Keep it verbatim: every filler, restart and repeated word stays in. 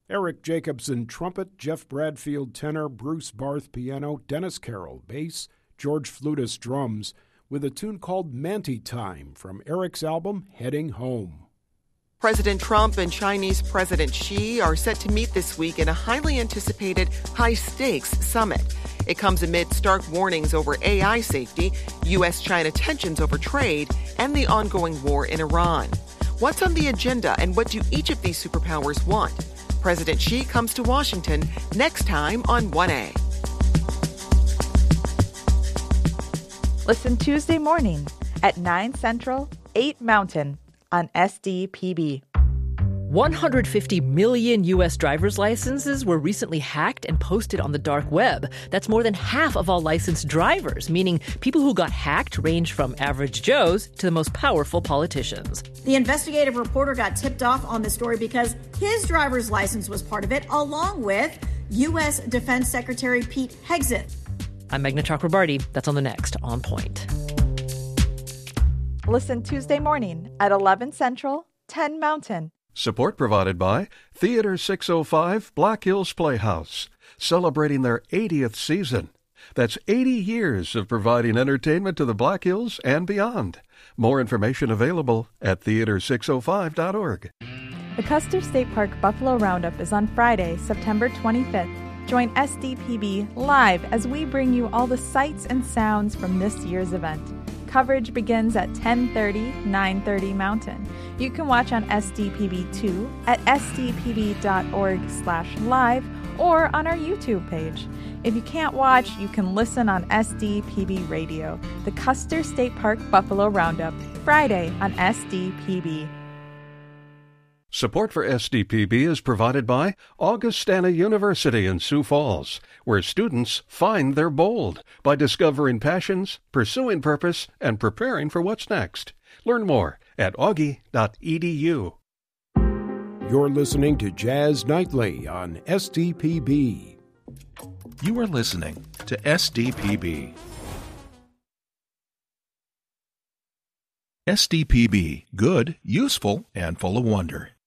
Eric Jacobson, trumpet, Jeff Bradfield, tenor, Bruce Barth, piano, Dennis Carroll, bass, George Flutus, drums, with a tune called Manti Time from Eric's album Heading Home. President Trump and Chinese President Xi are set to meet this week in a highly anticipated high-stakes summit. It comes amid stark warnings over A I safety, U S China tensions over trade, and the ongoing war in Iran. What's on the agenda, and what do each of these superpowers want? President Xi comes to Washington next time on one A. Listen Tuesday morning at nine Central, eight Mountain on S D P B. one hundred fifty million U S driver's licenses were recently hacked and posted on the dark web. That's more than half of all licensed drivers, meaning people who got hacked range from average Joes to the most powerful politicians. The investigative reporter got tipped off on the story because his driver's license was part of it, along with U S Defense Secretary Pete Hegseth. I'm Meghna Chakrabarty. That's on the next On Point. Listen Tuesday morning at eleven Central, ten Mountain. Support provided by Theater six oh five Black Hills Playhouse, celebrating their eightieth season. That's eighty years of providing entertainment to the Black Hills and beyond. More information available at theater six oh five dot org. The Custer State Park Buffalo Roundup is on Friday, September twenty-fifth. Join S D P B live as we bring you all the sights and sounds from this year's event. Coverage begins at ten thirty, nine thirty Mountain. You can watch on S D P B two at s d p b dot org slash live or on our YouTube page. If you can't watch, you can listen on S D P B Radio. The Custer State Park Buffalo Roundup, Friday on S D P B. Support for S D P B is provided by Augustana University in Sioux Falls, where students find their bold by discovering passions, pursuing purpose, and preparing for what's next. Learn more at augie dot e d u. You're listening to Jazz Nightly on S D P B. You are listening to S D P B. S D P B, good, useful, and full of wonder.